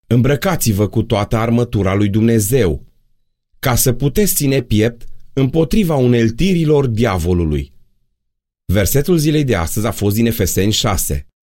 Îmbrăcați-vă cu toată armătura lui Dumnezeu, ca să puteți ține piept împotriva uneltirilor diavolului. Versetul zilei de astăzi a fost din Efeseni 6.